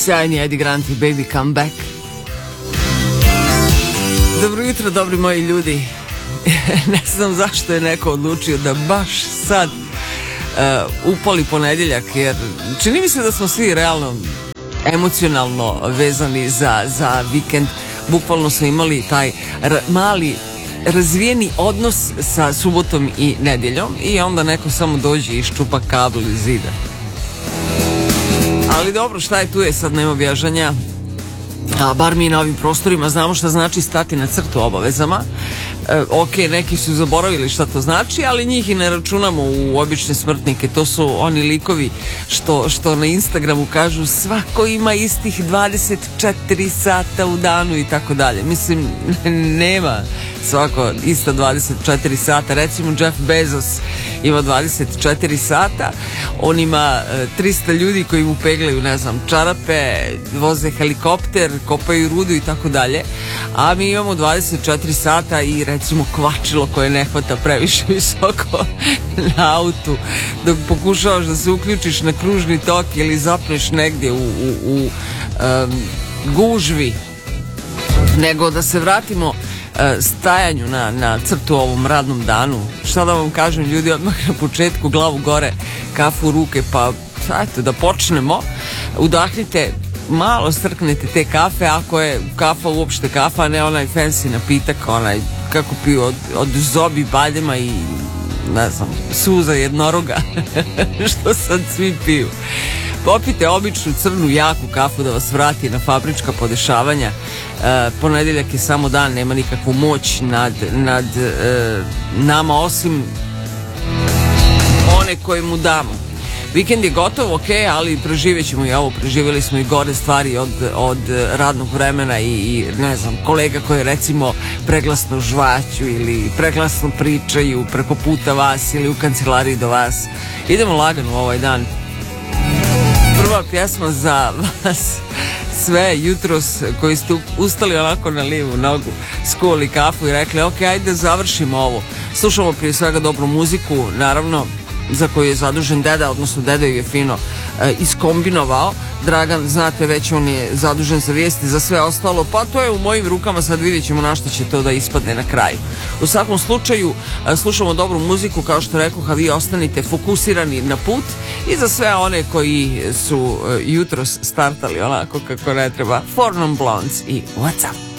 Sjajni Eddie Grant i Baby Come Back. Dobro jutro, dobri moji ljudi. Ne znam zašto je neko odlučio da baš sad upali ponedjeljak, jer čini mi se da smo svi realno emocionalno vezani za vikend. Bukvalno smo imali taj mali razvijeni odnos sa subotom i nedjeljom i onda neko samo dođe i iščupa kabel iz zida. Ali dobro, šta je tu je, sad nema bježanja. A bar mi na ovim prostorima znamo šta znači stati na crtu obavezama. Ok, neki su zaboravili šta to znači, ali njih i ne računamo u obične smrtnike. To su oni likovi što na Instagramu kažu svako ima istih 24 sata u danu i tako dalje. Mislim, nema svako isto 24 sata. Recimo Jeff Bezos ima 24 sata, on ima 300 ljudi koji mu peglaju, ne znam, čarape, voze helikopter, kopaju rudu i tako dalje, a mi imamo 24 sata i recimo kvačilo koje ne hvata previše visoko na autu dok pokušavaš da se uključiš na kružni tok ili zapneš negdje u gužvi. Nego da se vratimo stajanju na crtu ovom radnom danu. Šta da vam kažem, ljudi, odmah na početku glavu gore, kafu u ruke, pa eto da počnemo. Udahnite, malo strknete te kafe, ako je kafa uopšte kafa, ne onaj fancy napitak, onaj kako piju od zobi, badema i ne znam, suza jednoroga što sad svi piju. Popite običnu crnu jaku kafu da vas vrati na fabrička podešavanja. Ponedjeljak je samo dan, nema nikakvu moć nad nama osim one koje mu damo. Vikend je gotov, ok, ali preživjet ćemo i ovo. Preživjeli smo i gore stvari od radnog vremena i ne znam, kolega koji recimo preglasno žvaću ili preglasno pričaju preko puta vas ili u kancelariji do vas. Idemo lagano u ovaj dan. Prva pjesma za vas sve jutros koji ste ustali onako na lijevu nogu, skuvali kafu i rekli ok, ajde da završimo ovo. Slušamo prije svega dobru muziku, naravno za koju je zadužen deda, odnosno deda ju je fino iskombinovao. Dragan, znate već, on je zadužen za vijesti, za sve ostalo, pa to je u mojim rukama, sad vidjet ćemo na što će to da ispadne na kraju. U svakom slučaju slušamo dobru muziku, kao što rekoh, a vi ostanite fokusirani na put. I za sve one koji su jutros startali onako kako ne treba, Four Non Blondes i What's Up.